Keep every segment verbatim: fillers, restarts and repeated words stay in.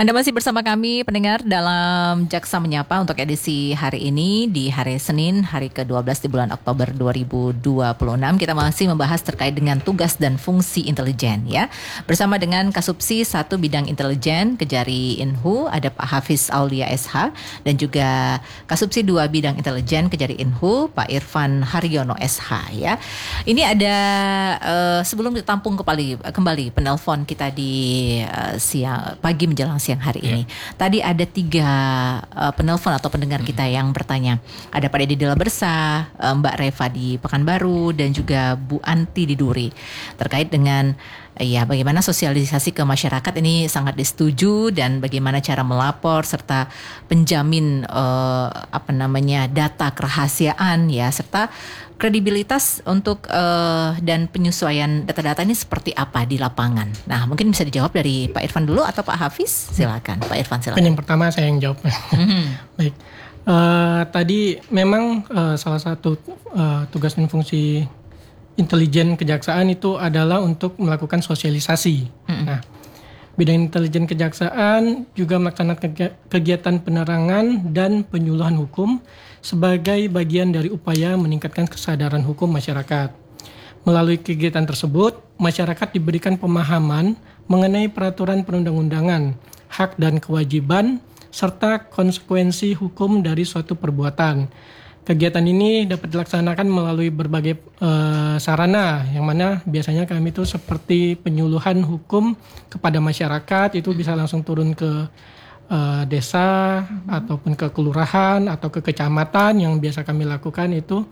Anda masih bersama kami pendengar dalam Jaksa Menyapa untuk edisi hari ini di hari Senin, hari ke dua belas di bulan Oktober dua ribu dua puluh enam. Kita masih membahas terkait dengan tugas dan fungsi intelijen ya. Bersama dengan Kasubsi satu Bidang Intelijen Kejari Inhu ada Pak Hafiz Aulia S H dan juga Kasubsi dua Bidang Intelijen Kejari Inhu Pak Irfan Haryono S H ya. Ini ada uh, sebelum ditampung kembali kembali penelpon kita di uh, siang pagi menjelang siang hari yeah. ini. Tadi ada tiga uh, penelpon atau pendengar hmm. kita yang bertanya. Ada Pak Deddy Dela Bersa, uh, Mbak Reva di Pekanbaru dan juga Bu Anti di Duri terkait dengan ya bagaimana sosialisasi ke masyarakat ini sangat disetujui dan bagaimana cara melapor serta penjamin uh, apa namanya data kerahasiaan ya serta kredibilitas untuk uh, dan penyesuaian data-data ini seperti apa di lapangan. Nah, mungkin bisa dijawab dari Pak Irfan dulu atau Pak Hafiz? Silakan, Pak Irfan silakan. Yang pertama saya yang jawab. Mm-hmm. Baik. Uh, tadi memang uh, salah satu uh, tugas dan fungsi intelijen kejaksaan itu adalah untuk melakukan sosialisasi. Mm-hmm. Nah, bidang intelijen kejaksaan juga melaksanakan kegiatan penerangan dan penyuluhan hukum sebagai bagian dari upaya meningkatkan kesadaran hukum masyarakat. Melalui kegiatan tersebut, masyarakat diberikan pemahaman mengenai peraturan perundang-undangan, hak dan kewajiban, serta konsekuensi hukum dari suatu perbuatan. Kegiatan ini dapat dilaksanakan melalui berbagai uh, sarana, yang mana biasanya kami itu seperti penyuluhan hukum kepada masyarakat, itu bisa langsung turun ke uh, desa, hmm. ataupun ke kelurahan, atau ke kecamatan, yang biasa kami lakukan itu.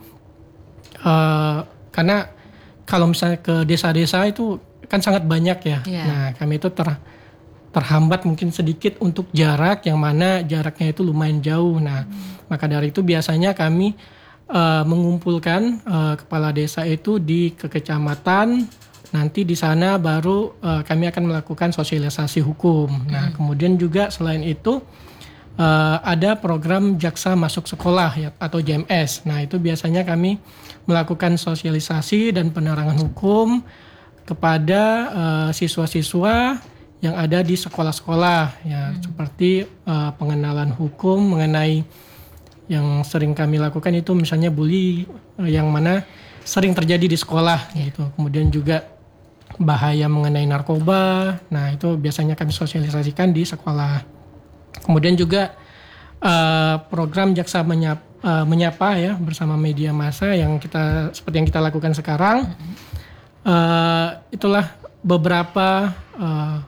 Uh, karena kalau misalnya ke desa-desa itu kan sangat banyak ya, yeah. Nah kami itu ter terhambat mungkin sedikit untuk jarak yang mana jaraknya itu lumayan jauh. Nah, hmm. maka dari itu biasanya kami uh, mengumpulkan uh, kepala desa itu di ke kecamatan. Nanti di sana baru uh, kami akan melakukan sosialisasi hukum. Hmm. Nah, kemudian juga selain itu uh, ada program Jaksa Masuk Sekolah ya, atau J M S. Nah, itu biasanya kami melakukan sosialisasi dan penerangan hukum kepada uh, siswa-siswa yang ada di sekolah-sekolah ya, hmm. seperti uh, pengenalan hukum mengenai yang sering kami lakukan itu misalnya bully uh, yang mana sering terjadi di sekolah yeah. gitu. Kemudian juga bahaya mengenai narkoba. Nah, itu biasanya kami sosialisasikan di sekolah. Kemudian juga uh, program Jaksa Menyapa, uh, Menyapa ya bersama media massa yang kita seperti yang kita lakukan sekarang. Hmm. Uh, itulah beberapa uh,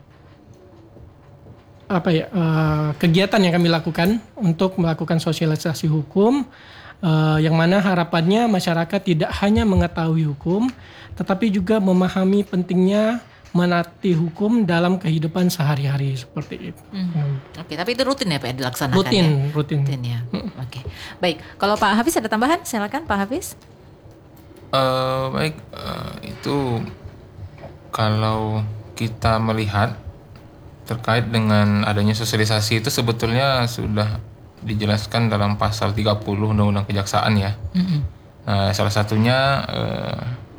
apa ya uh, kegiatan yang kami lakukan untuk melakukan sosialisasi hukum uh, yang mana harapannya masyarakat tidak hanya mengetahui hukum tetapi juga memahami pentingnya menaati hukum dalam kehidupan sehari-hari seperti itu. Hmm. Hmm. Oke, tapi itu rutin ya Pak ya, dilaksanakan rutin, ya? Rutin, rutin ya. Hmm. Oke, baik. Kalau Pak Hafiz ada tambahan, silakan Pak Hafiz. Uh, baik, uh, itu kalau kita melihat terkait dengan adanya sosialisasi itu sebetulnya sudah dijelaskan dalam pasal tiga puluh Undang-Undang Kejaksaan ya. Mm-hmm. Nah, salah satunya eh,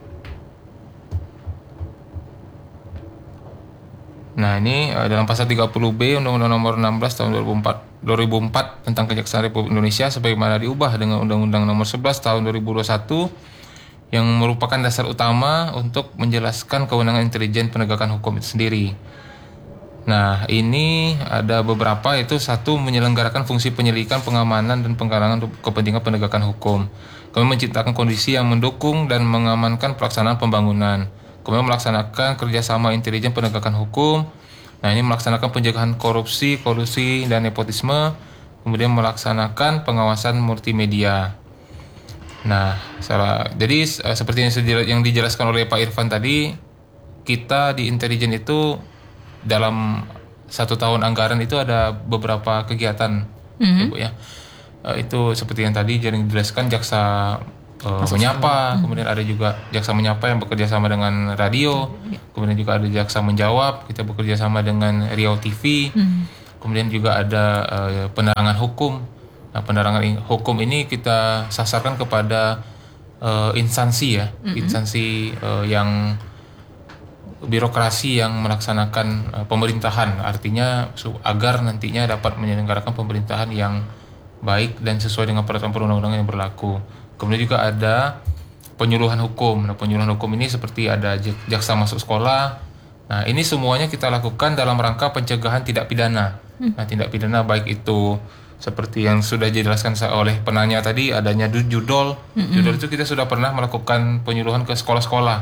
Nah, ini eh, dalam pasal tiga puluh B Undang-Undang Nomor enam belas Tahun dua ribu empat tentang Kejaksaan Republik Indonesia sebagaimana diubah dengan Undang-Undang Nomor sebelas Tahun dua ribu dua puluh satu yang merupakan dasar utama untuk menjelaskan kewenangan intelijen penegakan hukum itu sendiri. Nah, ini ada beberapa, yaitu satu, menyelenggarakan fungsi penyelidikan, pengamanan, dan penggalangan untuk kepentingan penegakan hukum. Kemudian menciptakan kondisi yang mendukung dan mengamankan pelaksanaan pembangunan. Kemudian melaksanakan kerjasama intelijen penegakan hukum. Nah, ini melaksanakan pencegahan korupsi, kolusi, dan nepotisme. Kemudian melaksanakan pengawasan multimedia. Nah, salah, jadi seperti yang dijelaskan oleh Pak Irfan tadi, kita di intelijen itu dalam satu tahun anggaran itu ada beberapa kegiatan, mm-hmm. Ibu ya. Uh, itu seperti yang tadi yang dijelaskan Jaksa uh, Menyapa, mm-hmm. kemudian ada juga Jaksa Menyapa yang bekerja sama dengan radio, mm-hmm. kemudian juga ada Jaksa Menjawab, kita bekerja sama dengan Riau T V, mm-hmm. kemudian juga ada uh, penerangan hukum. Nah, penerangan hukum ini kita sasarkan kepada uh, instansi ya, mm-hmm. instansi uh, yang birokrasi yang melaksanakan uh, pemerintahan, artinya su- agar nantinya dapat menyelenggarakan pemerintahan yang baik dan sesuai dengan peraturan perundang-undangan yang berlaku. Kemudian juga ada penyuluhan hukum. Nah, penyuluhan hukum ini seperti ada jaksa masuk sekolah. Nah, ini semuanya kita lakukan dalam rangka pencegahan tindak pidana. Hmm. Nah, tindak pidana baik itu seperti yang sudah dijelaskan oleh penanya tadi, adanya judol. Hmm. Judol itu kita sudah pernah melakukan penyuluhan ke sekolah-sekolah.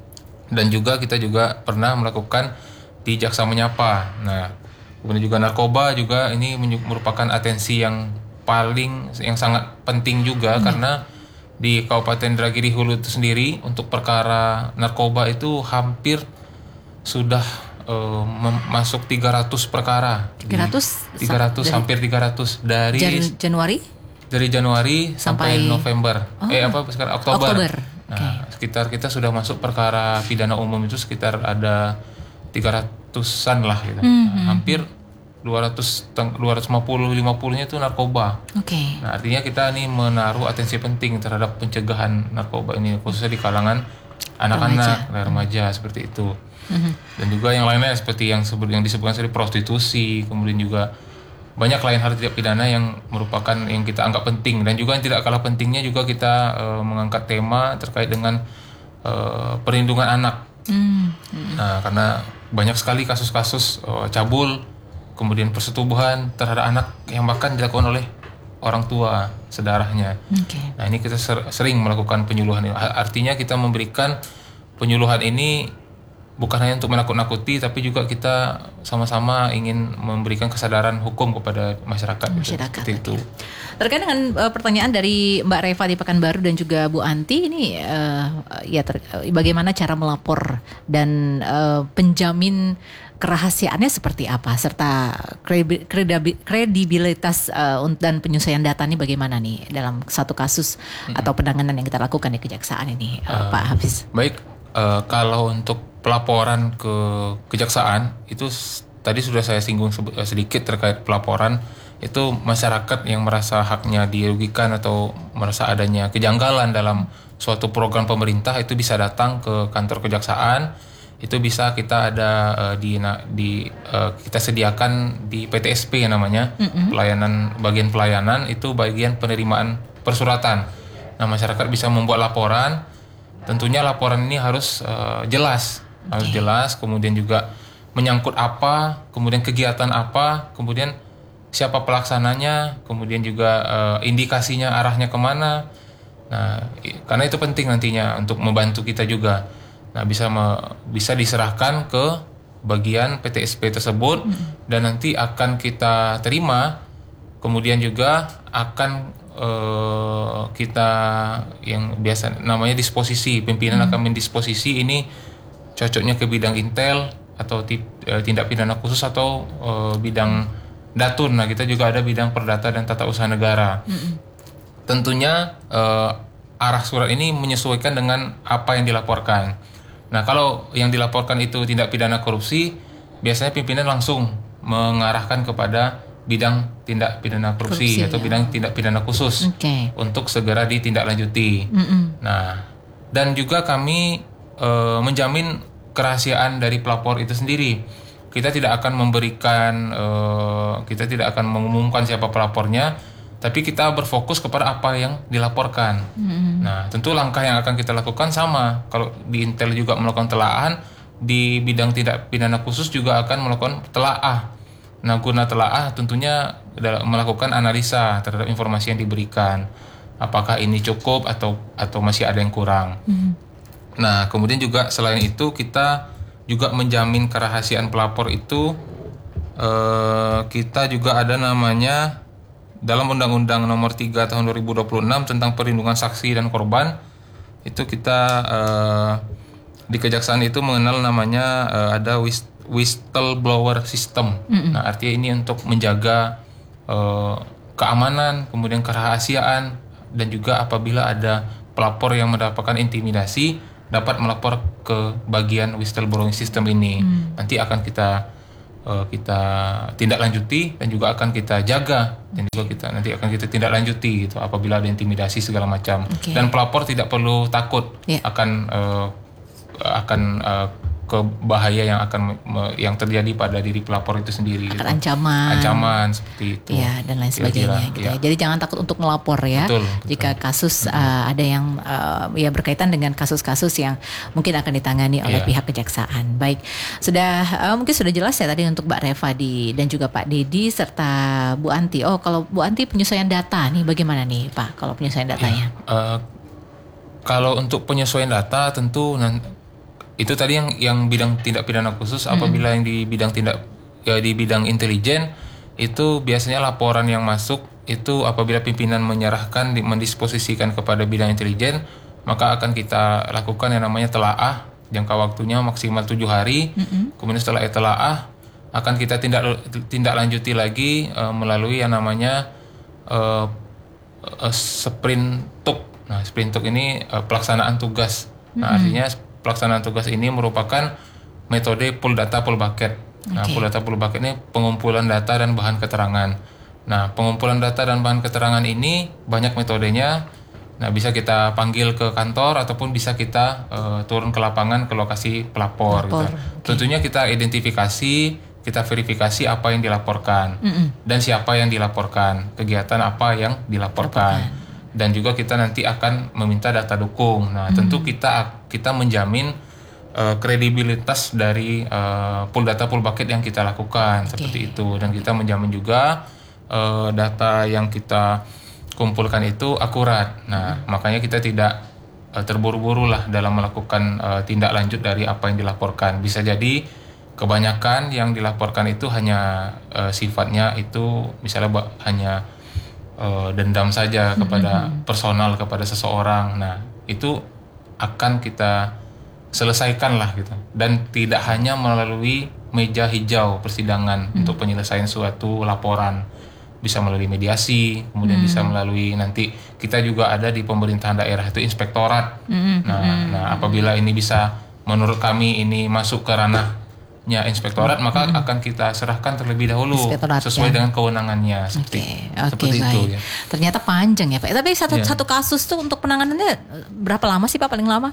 Dan juga kita juga pernah melakukan di Jaksa Menyapa. Nah, kemudian juga narkoba juga ini merupakan atensi yang paling yang sangat penting juga hmm. karena di Kabupaten Indragiri Hulu itu sendiri untuk perkara narkoba itu hampir sudah uh, mem- masuk tiga ratus perkara. tiga ratus tiga ratus dari, hampir tiga ratus dari Jan- Januari dari Januari sampai, sampai November. Oh. Eh apa sekarang Oktober. Oktober. Nah, okay. sekitar kita sudah masuk perkara pidana umum itu sekitar ada tiga ratusan lah gitu. Mm-hmm. Nah, hampir dua ratus dua ratus lima puluh lima puluh-nya itu narkoba. Oke. Okay. Nah, artinya kita nih menaruh atensi penting terhadap pencegahan narkoba ini khususnya di kalangan anak-anak, remaja, remaja seperti itu. Mm-hmm. Dan juga yang lainnya seperti yang sebut yang disebutkan seperti prostitusi, kemudian juga banyak lain hal tindak pidana yang merupakan yang kita anggap penting, dan juga yang tidak kalah pentingnya juga kita uh, mengangkat tema terkait dengan uh, perlindungan anak. Mm-hmm. Nah, karena banyak sekali kasus-kasus uh, cabul kemudian persetubuhan terhadap anak yang bahkan dilakukan oleh orang tua sedarahnya. Okay. Nah, ini kita ser- sering melakukan penyuluhan ini. Artinya kita memberikan penyuluhan ini bukan hanya untuk menakut-nakuti, tapi juga kita sama-sama ingin memberikan kesadaran hukum kepada masyarakat. Masyarakat. Gitu, itu. Terkait dengan uh, pertanyaan dari Mbak Reva di Pekanbaru dan juga Bu Anti, ini uh, ya ter- bagaimana cara melapor dan uh, penjamin kerahasiaannya seperti apa, serta kredibilitas uh, dan penyesuaian data ini bagaimana nih dalam satu kasus hmm. atau penanganan yang kita lakukan di kejaksaan ini, uh, uh, Pak Hafiz? Baik, uh, kalau untuk pelaporan ke kejaksaan itu tadi sudah saya singgung sedikit terkait pelaporan. Itu masyarakat yang merasa haknya dirugikan atau merasa adanya kejanggalan dalam suatu program pemerintah itu bisa datang ke kantor kejaksaan. Itu bisa kita ada uh, di di uh, kita sediakan di P T S P namanya, mm-hmm. pelayanan bagian pelayanan itu bagian penerimaan persuratan. Nah, masyarakat bisa membuat laporan. Tentunya laporan ini harus uh, jelas, okay. harus jelas. Kemudian juga menyangkut apa, kemudian kegiatan apa, kemudian siapa pelaksananya, kemudian juga uh, indikasinya arahnya kemana. Nah, karena itu penting nantinya untuk membantu kita juga. Nah, bisa me, bisa diserahkan ke bagian P T S P tersebut mm-hmm. dan nanti akan kita terima, kemudian juga akan uh, kita yang biasa namanya disposisi, pimpinan mm-hmm. akan mendisposisi ini cocoknya ke bidang intel atau tip, uh, tindak pidana khusus atau uh, bidang datun. Nah, kita juga ada bidang perdata dan tata usaha negara. Mm-hmm. Tentunya uh, arah surat ini menyesuaikan dengan apa yang dilaporkan. Nah, kalau yang dilaporkan itu tindak pidana korupsi, biasanya pimpinan langsung mengarahkan kepada bidang tindak pidana korupsi, korupsi atau ya. bidang tindak pidana khusus okay. untuk segera ditindaklanjuti. Mm-mm. Nah, dan juga kami e, menjamin kerahasiaan dari pelapor itu sendiri. Kita tidak akan memberikan, e, kita tidak akan mengumumkan siapa pelapornya, tapi kita berfokus kepada apa yang dilaporkan. Mm-hmm. Nah, tentu langkah yang akan kita lakukan sama. Kalau di Intel juga melakukan telaahan, di bidang tindak pidana khusus juga akan melakukan telaah. Nah, guna telaah tentunya melakukan analisa terhadap informasi yang diberikan. Apakah ini cukup atau atau masih ada yang kurang. Mm-hmm. Nah, kemudian juga selain itu kita juga menjamin kerahasiaan pelapor itu. Eh, kita juga ada namanya dalam Undang-Undang Nomor tiga Tahun dua ribu dua puluh enam tentang perlindungan saksi dan korban, itu kita uh, di kejaksaan itu mengenal namanya uh, ada whistleblower system. Mm-hmm. Nah, artinya ini untuk menjaga uh, keamanan, kemudian kerahasiaan, dan juga apabila ada pelapor yang mendapatkan intimidasi dapat melapor ke bagian whistleblowing system ini. Mm. Nanti akan kita kita tindak lanjuti dan juga akan kita jaga dan juga kita nanti akan kita tindak lanjuti gitu apabila ada intimidasi segala macam. Okay. Dan pelapor tidak perlu takut yeah. akan uh, akan uh, ke bahaya yang akan me, yang terjadi pada diri pelapor itu sendiri. Akan gitu. ancaman. Ancaman seperti itu. Ya, dan lain sebagainya gitu ya. ya. Jadi jangan takut untuk melapor ya. Betul, betul. Jika kasus hmm. uh, ada yang uh, ya berkaitan dengan kasus-kasus yang mungkin akan ditangani oleh ya. pihak kejaksaan. Baik. Sudah uh, mungkin sudah jelas ya tadi untuk Mbak Reva di dan juga Pak Dedi serta Bu Anti. Oh, kalau Bu Anti penyesuaian data nih bagaimana nih, Pak? Kalau penyesuaian datanya? Ya, uh, kalau untuk penyesuaian data tentu nanti itu tadi yang yang bidang tindak pidana khusus. Mm-hmm. Apabila yang di bidang tindak ya di bidang intelijen itu biasanya laporan yang masuk itu apabila pimpinan menyerahkan di, mendisposisikan kepada bidang intelijen, maka akan kita lakukan yang namanya telaah, jangka waktunya maksimal tujuh hari. Mm-hmm. Kemudian setelah telaah akan kita tindak tindak lanjuti lagi uh, melalui yang namanya uh, uh, sprintuk. Nah, sprintuk ini uh, pelaksanaan tugas. Nah, mm-hmm. artinya pelaksanaan tugas ini merupakan metode pool data pool bucket. Nah, okay. pool data pool bucket ini pengumpulan data dan bahan keterangan. Nah, pengumpulan data dan bahan keterangan ini banyak metodenya. Nah, bisa kita panggil ke kantor ataupun bisa kita uh, turun ke lapangan ke lokasi pelapor. Lapor. Gitu. Okay. Tentunya kita identifikasi, kita verifikasi apa yang dilaporkan mm-mm. dan siapa yang dilaporkan, kegiatan apa yang dilaporkan. Laporkan. Dan juga kita nanti akan meminta data dukung. Nah, hmm. tentu kita kita menjamin uh, kredibilitas dari uh, pool data pool bucket yang kita lakukan okay. seperti itu. Dan kita menjamin juga uh, data yang kita kumpulkan itu akurat. Nah, hmm. makanya kita tidak uh, terburu-buru lah dalam melakukan uh, tindak lanjut dari apa yang dilaporkan. Bisa jadi kebanyakan yang dilaporkan itu hanya uh, sifatnya itu misalnya bah, hanya Uh, dendam saja kepada mm-hmm. personal kepada seseorang. Nah, itu akan kita selesaikan lah gitu. Dan tidak hanya melalui meja hijau persidangan mm-hmm. untuk penyelesaian suatu laporan. Bisa melalui mediasi, kemudian mm-hmm. bisa melalui nanti kita juga ada di pemerintahan daerah itu inspektorat. Mm-hmm. Nah, nah apabila ini bisa menurut kami ini masuk ke ranah ya inspektorat, maka hmm. akan kita serahkan terlebih dahulu sesuai ya. dengan kewenangannya seperti, okay. Okay, seperti baik. itu ya. Ternyata panjang ya Pak. Tapi satu ya. satu kasus tuh untuk penanganannya berapa lama sih Pak paling lama?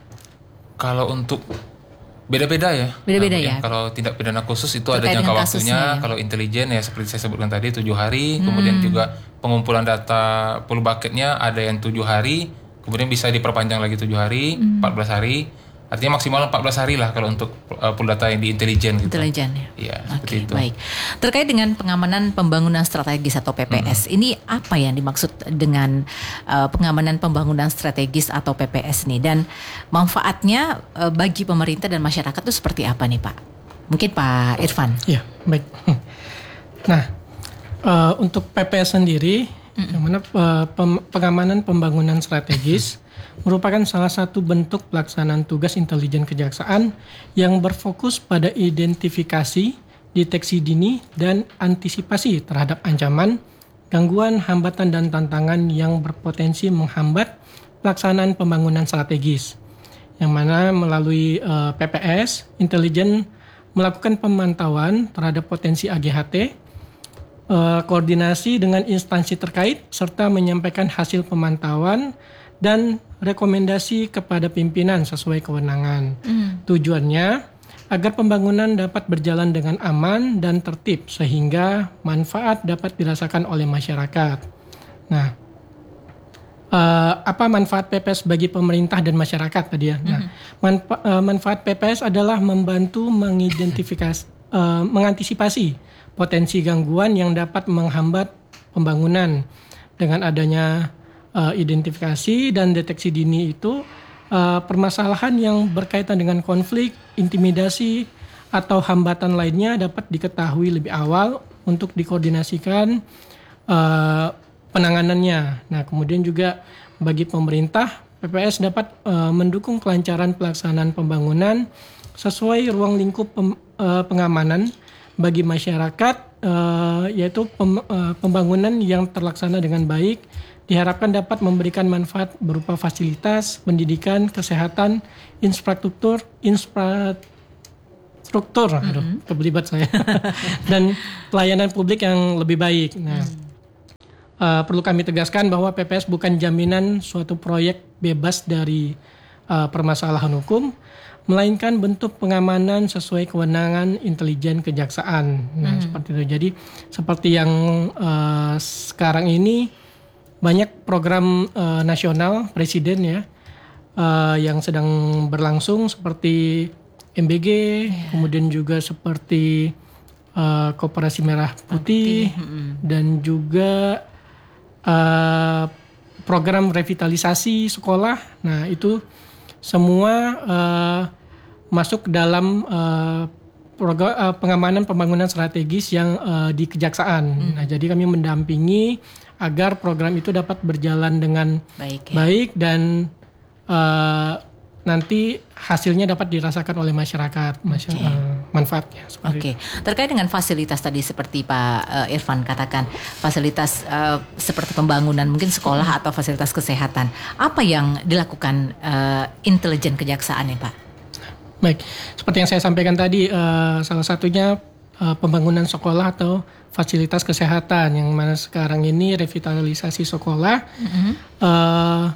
Kalau untuk beda-beda ya. Beda-beda nah, ya. Kalau tindak pidana khusus itu terkait ada jangka waktunya. Ya. Kalau intelijen ya seperti saya sebutkan tadi tujuh hari. Hmm. Kemudian juga pengumpulan data pool bucketnya ada yang tujuh hari. Kemudian bisa diperpanjang lagi tujuh hari, hmm. empat belas hari. Artinya maksimal empat belas hari lah kalau untuk uh, pool data yang di intelijen gitu. Intelijen ya. Iya, okay, seperti itu. Baik. Terkait dengan pengamanan pembangunan strategis atau P P S, hmm. ini apa yang dimaksud dengan uh, pengamanan pembangunan strategis atau P P S ini dan manfaatnya uh, bagi pemerintah dan masyarakat itu seperti apa nih Pak? Mungkin Pak Irfan. Iya, baik. Nah, uh, untuk P P S sendiri, hmm. yang mana uh, pem- pengamanan pembangunan strategis merupakan salah satu bentuk pelaksanaan tugas intelijen kejaksaan yang berfokus pada identifikasi, deteksi dini, dan antisipasi terhadap ancaman, gangguan, hambatan, dan tantangan yang berpotensi menghambat pelaksanaan pembangunan strategis. Yang mana melalui uh, P P S, intelijen melakukan pemantauan terhadap potensi A G H T, uh, koordinasi dengan instansi terkait, serta menyampaikan hasil pemantauan dan rekomendasi kepada pimpinan sesuai kewenangan. Mm. Tujuannya agar pembangunan dapat berjalan dengan aman dan tertib sehingga manfaat dapat dirasakan oleh masyarakat. Nah, uh, apa manfaat P P S bagi pemerintah dan masyarakat tadi ya? Mm-hmm. Nah, manfa- uh, manfaat P P S adalah membantu mengidentifikasi, uh, mengantisipasi potensi gangguan yang dapat menghambat pembangunan dengan adanya Uh, identifikasi dan deteksi dini itu uh, permasalahan yang berkaitan dengan konflik, intimidasi, atau hambatan lainnya dapat diketahui lebih awal untuk dikoordinasikan uh, penanganannya. Nah, kemudian juga bagi pemerintah, P P S dapat uh, mendukung kelancaran pelaksanaan pembangunan sesuai ruang lingkup pem, uh, pengamanan bagi masyarakat, uh, yaitu pem, uh, pembangunan yang terlaksana dengan baik diharapkan dapat memberikan manfaat berupa fasilitas, pendidikan, kesehatan, infrastruktur, infrastruktur, mm-hmm. aduh, kebelibat saya, dan pelayanan publik yang lebih baik. Nah, mm. uh, perlu kami tegaskan bahwa P P S bukan jaminan suatu proyek bebas dari uh, permasalahan hukum, melainkan bentuk pengamanan sesuai kewenangan intelijen kejaksaan. Nah, hmm. seperti itu. Jadi seperti yang uh, sekarang ini banyak program uh, nasional presiden ya uh, yang sedang berlangsung seperti M B G, yeah. kemudian juga seperti uh, Koperasi Merah Putih, Putih. Hmm. dan juga uh, program revitalisasi sekolah. Nah, itu semua uh, masuk dalam uh, program uh, pengamanan pembangunan strategis yang uh, di kejaksaan. Hmm. Nah, jadi kami mendampingi agar program itu dapat berjalan dengan baik, ya. baik dan uh, nanti hasilnya dapat dirasakan oleh masyarakat, masyarakat okay. uh, manfaatnya. Oke, okay. Terkait dengan fasilitas tadi seperti Pak uh, Irfan katakan, fasilitas uh, seperti pembangunan mungkin sekolah atau fasilitas kesehatan, apa yang dilakukan uh, intelijen kejaksaan ya Pak? Baik, seperti yang saya sampaikan tadi, uh, salah satunya uh, pembangunan sekolah atau fasilitas kesehatan yang mana sekarang ini revitalisasi sekolah. Mm-hmm. Uh,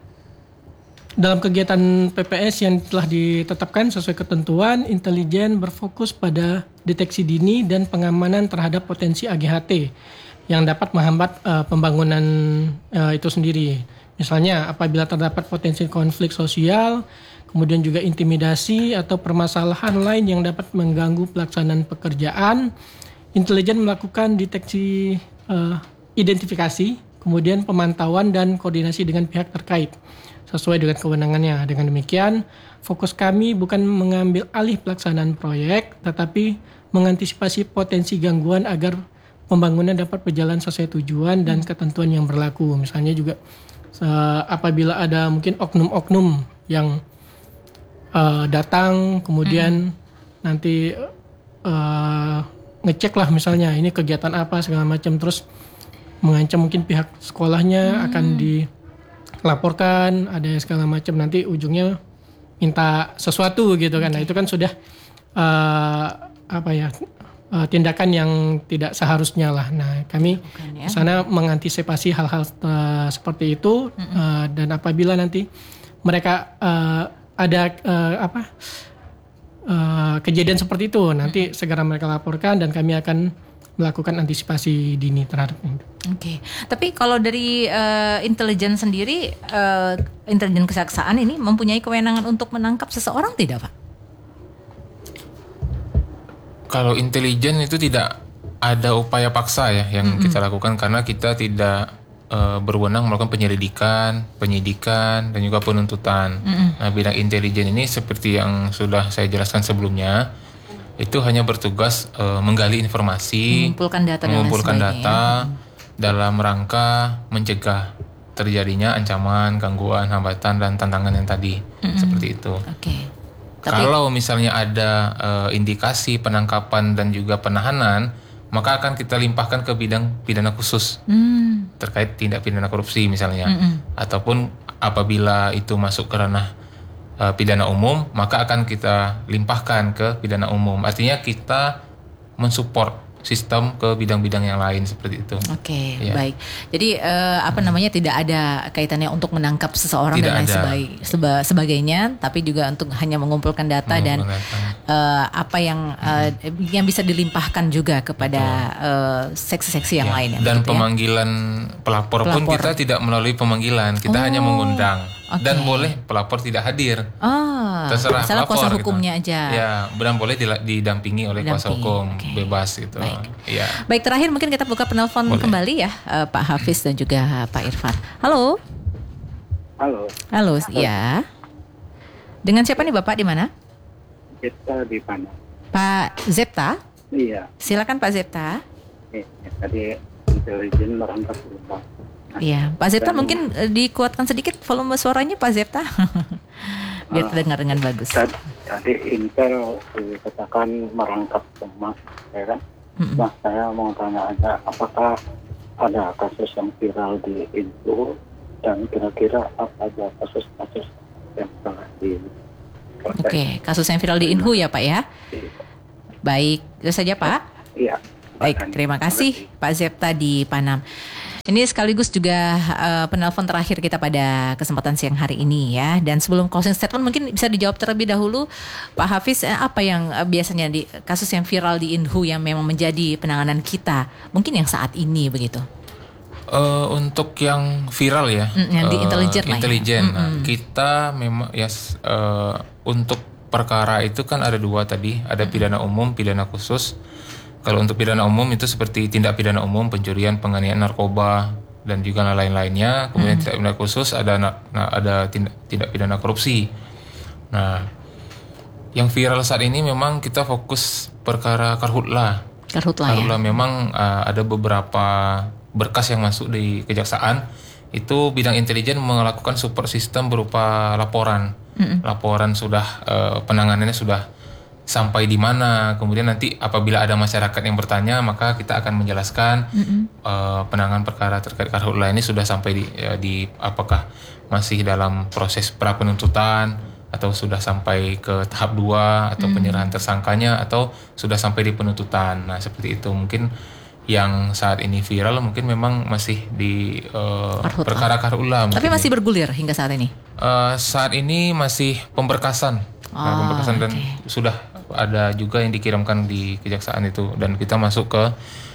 Dalam kegiatan P P S yang telah ditetapkan sesuai ketentuan, intelijen berfokus pada deteksi dini dan pengamanan terhadap potensi A G H T yang dapat menghambat uh, pembangunan uh, itu sendiri. Misalnya apabila terdapat potensi konflik sosial, kemudian juga intimidasi atau permasalahan lain yang dapat mengganggu pelaksanaan pekerjaan, intelijen melakukan deteksi uh, identifikasi, kemudian pemantauan dan koordinasi dengan pihak terkait sesuai dengan kewenangannya. Dengan demikian, fokus kami bukan mengambil alih pelaksanaan proyek, tetapi mengantisipasi potensi gangguan agar pembangunan dapat berjalan sesuai tujuan dan ketentuan yang berlaku. Misalnya juga uh, apabila ada mungkin oknum-oknum yang uh, datang, kemudian hmm. nanti uh, ngecek lah misalnya ini kegiatan apa segala macam, terus mengancam mungkin pihak sekolahnya hmm. akan di laporkan, ada segala macam, nanti ujungnya minta sesuatu gitu kan. Okay. Nah, itu kan sudah uh, apa ya uh, tindakan yang tidak seharusnya lah. Nah, kami di ya. sana mengantisipasi hal-hal uh, seperti itu. Mm-hmm. uh, dan apabila nanti mereka uh, ada uh, apa uh, kejadian seperti itu, nanti mm-hmm. segera mereka laporkan dan kami akan melakukan antisipasi dini terhadap itu. Oke, okay. Tapi kalau dari uh, intelijen sendiri, uh, intelijen kejaksaan ini mempunyai kewenangan untuk menangkap seseorang tidak, Pak? Kalau intelijen itu tidak ada upaya paksa ya yang mm-hmm. kita lakukan, karena kita tidak uh, berwenang melakukan penyelidikan, penyidikan, dan juga penuntutan. Mm-hmm. Nah, bidang intelijen ini seperti yang sudah saya jelaskan sebelumnya, itu hanya bertugas uh, menggali informasi, mengumpulkan data, mengumpulkan data dalam rangka mencegah terjadinya ancaman, gangguan, hambatan, dan tantangan yang tadi. Mm-hmm. Seperti itu. Okay. Kalau misalnya ada uh, indikasi penangkapan dan juga penahanan, maka akan kita limpahkan ke bidang pidana khusus mm. terkait tindak pidana korupsi misalnya, mm-hmm. ataupun apabila itu masuk ke ranah pidana umum, maka akan kita limpahkan ke pidana umum. Artinya kita mensupport sistem ke bidang-bidang yang lain seperti itu. Oke, okay, ya. Baik. Jadi uh, apa namanya tidak ada kaitannya untuk menangkap seseorang tidak dan lain sebagai, seba, sebagainya, tapi juga untuk hanya mengumpulkan data mengumpulkan dan data. Uh, apa yang uh, hmm. yang bisa dilimpahkan juga kepada uh, seksi-seksi yang ya. lain. Dan gitu pemanggilan ya? pelapor, pelapor pun kita tidak melalui pemanggilan, kita oh. hanya mengundang. Okay. Dan boleh pelapor tidak hadir. Oh, terserah salah pelapor, kuasa hukumnya gitu. aja. Ya, dan boleh didampingi oleh Dampingi. kuasa hukum, okay. bebas gitu. Baik. Ya. Baik, terakhir mungkin kita buka penelpon boleh. kembali ya, uh, Pak Hafiz dan juga Pak Irfan. Halo. Halo. Halo, ya. Dengan siapa nih Bapak, di mana? Zepta di mana? Pak Zepta? Iya. Silakan Pak Zepta. Eh, tadi intelijen merangkap rumah. Iya, Pak Zepta Dan, mungkin uh, dikuatkan sedikit volume suaranya Pak Zepta biar terdengar uh, dengan bagus. Tadi, tadi Intel dikatakan merangkap rumah, ya kan? Mm-hmm. Nah, saya mau tanya aja, apakah ada kasus yang viral di Intu dan kira-kira apa aja kasus-kasus yang telah di Oke, okay, kasus yang viral di Inhu ya Pak ya? Iya. Baik, itu saja Pak. Iya. Baik, terima kasih Pak Zepta di Panam. Ini sekaligus juga uh, penelpon terakhir kita pada kesempatan siang hari ini ya. Dan sebelum closing statement mungkin bisa dijawab terlebih dahulu Pak Hafiz, eh, apa yang uh, biasanya di kasus yang viral di Inhu yang memang menjadi penanganan kita, mungkin yang saat ini begitu? Uh, untuk yang viral ya, mm, yang di uh, intelijen lah intelijen. ya. Nah, kita memang ya uh, untuk perkara itu kan ada dua tadi, ada pidana umum, pidana khusus. Kalau untuk pidana umum itu seperti tindak pidana umum, pencurian, penganiayaan narkoba dan juga lain-lainnya. Kemudian hmm. tindak pidana khusus ada nah, ada tindak, tindak pidana korupsi. Nah, yang viral saat ini memang kita fokus perkara Karhutla. Karhutla, Karhutla ya. memang uh, ada beberapa berkas yang masuk di kejaksaan. Itu bidang intelijen melakukan support system berupa laporan. Hmm. Laporan sudah uh, penanganannya sudah sampai di mana, kemudian nanti apabila ada masyarakat yang bertanya maka kita akan menjelaskan mm-hmm. uh, penanganan perkara terkait Karhutla ini sudah sampai di, ya, di apakah masih dalam proses pra penuntutan atau sudah sampai ke tahap dua atau mm-hmm. penyerahan tersangkanya atau sudah sampai di penuntutan. Nah seperti itu mungkin yang saat ini viral mungkin memang masih di uh, perkara Karhutla. Tapi masih bergulir hingga saat ini? Uh, saat ini masih pemberkasan. Oh, nah, pemberkasan okay. dan sudah ada juga yang dikirimkan di kejaksaan itu dan kita masuk ke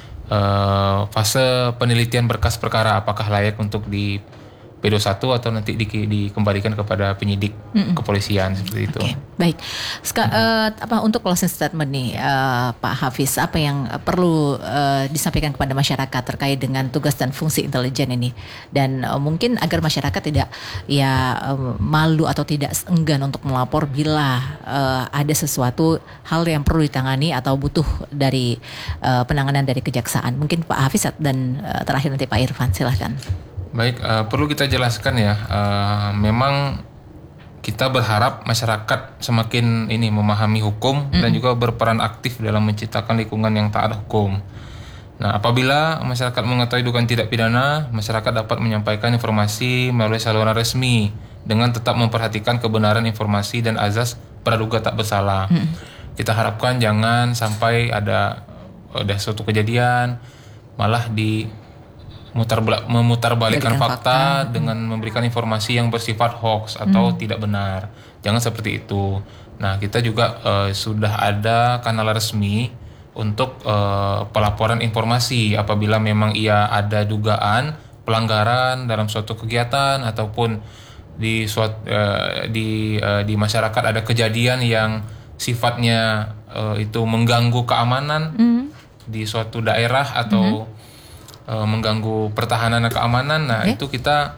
uh, fase penelitian berkas perkara apakah layak untuk di P dua puluh satu atau nanti di, dikembalikan kepada penyidik Mm-mm. kepolisian seperti itu. Oke, baik. Ska, uh, apa untuk closing statement nih uh, Pak Hafiz, apa yang perlu uh, disampaikan kepada masyarakat terkait dengan tugas dan fungsi intelijen ini dan uh, mungkin agar masyarakat tidak ya uh, malu atau tidak enggan untuk melapor bila uh, ada sesuatu hal yang perlu ditangani atau butuh dari uh, penanganan dari kejaksaan. Mungkin Pak Hafiz dan uh, terakhir nanti Pak Irfan, silahkan. Baik, uh, perlu kita jelaskan ya, uh, memang kita berharap masyarakat semakin ini memahami hukum mm. dan juga berperan aktif dalam menciptakan lingkungan yang taat hukum. Nah, apabila masyarakat mengetahui dugaan tindak pidana, masyarakat dapat menyampaikan informasi melalui saluran resmi dengan tetap memperhatikan kebenaran informasi dan azas praduga tak bersalah. Mm. Kita harapkan jangan sampai ada ada suatu kejadian malah di Mutar, memutarbalikkan fakta, fakta dengan memberikan informasi yang bersifat hoax atau hmm. tidak benar. Jangan seperti itu. Nah, kita juga uh, sudah ada kanal resmi untuk uh, pelaporan informasi apabila memang ia ada dugaan pelanggaran dalam suatu kegiatan ataupun di suatu uh, di uh, di masyarakat ada kejadian yang sifatnya uh, itu mengganggu keamanan hmm. di suatu daerah atau hmm. mengganggu pertahanan dan keamanan. Nah, okay. itu kita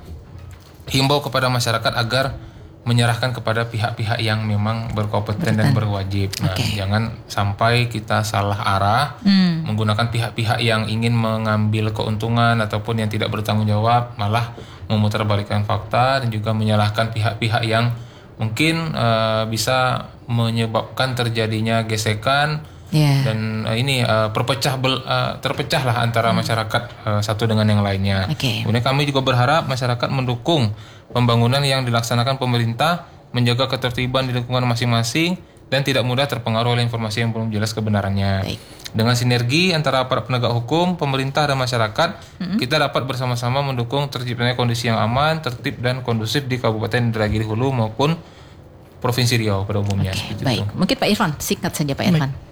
himbau kepada masyarakat agar menyerahkan kepada pihak-pihak yang memang berkompeten dan berwajib. Nah, okay. jangan sampai kita salah arah hmm. menggunakan pihak-pihak yang ingin mengambil keuntungan ataupun yang tidak bertanggung jawab, malah memutarbalikkan fakta dan juga menyalahkan pihak-pihak yang mungkin uh, bisa menyebabkan terjadinya gesekan. Yeah. Dan uh, ini uh, perpecah bel, uh, terpecahlah antara hmm. masyarakat uh, satu dengan yang lainnya. Okay. Kemudian kami juga berharap masyarakat mendukung pembangunan yang dilaksanakan pemerintah, menjaga ketertiban di lingkungan masing-masing dan tidak mudah terpengaruh oleh informasi yang belum jelas kebenarannya. Baik. Dengan sinergi antara para penegak hukum, pemerintah dan masyarakat, hmm. kita dapat bersama-sama mendukung terciptanya kondisi yang aman, tertib dan kondusif di Kabupaten Indragiri Hulu maupun Provinsi Riau pada umumnya. Okay. Baik. Itu. Mungkin Pak Irfan, singkat saja Pak Irfan. Baik.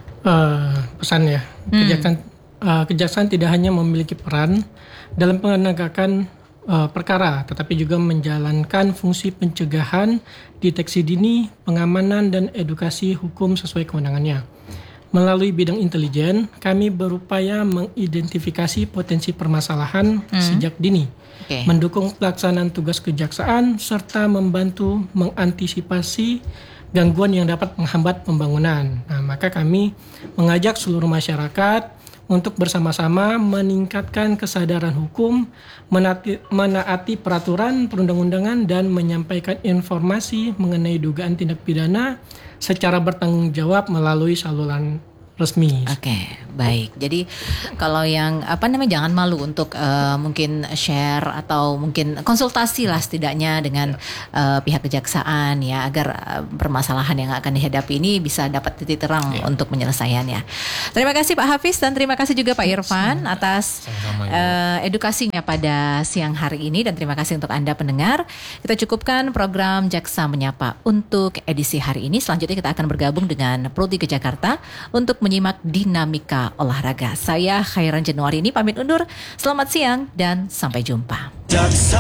Uh, pesan ya, hmm. kejaksaan, uh, kejaksaan tidak hanya memiliki peran dalam penegakan uh, perkara, tetapi juga menjalankan fungsi pencegahan, deteksi dini, pengamanan, dan edukasi hukum sesuai kewenangannya. Melalui bidang intelijen, kami berupaya mengidentifikasi potensi permasalahan hmm. sejak dini, okay. mendukung pelaksanaan tugas kejaksaan, serta membantu mengantisipasi gangguan yang dapat menghambat pembangunan. Nah, maka kami mengajak seluruh masyarakat untuk bersama-sama meningkatkan kesadaran hukum, menaati, menaati peraturan perundang-undangan dan menyampaikan informasi mengenai dugaan tindak pidana secara bertanggung jawab melalui saluran resmi. Oke. baik. Jadi kalau yang apa namanya jangan malu untuk uh, mungkin share atau mungkin konsultasi lah setidaknya dengan uh, pihak kejaksaan ya agar uh, permasalahan yang akan dihadapi ini bisa dapat titik terang ya. Untuk penyelesaiannya. Terima kasih Pak Hafiz dan terima kasih juga Pak Irfan atas uh, edukasinya pada siang hari ini dan terima kasih untuk Anda pendengar. Kita cukupkan program Jaksa Menyapa untuk edisi hari ini. Selanjutnya kita akan bergabung dengan Pro tiga Jakarta untuk menyimak dinamika olahraga. Saya Khairan Januari ini pamit undur. Selamat siang dan sampai jumpa. Jaksa